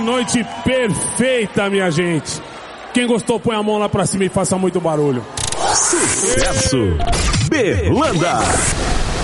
noite perfeita, minha gente. Quem gostou, põe a mão lá pra cima e faça muito barulho. Sucesso! Berlanda!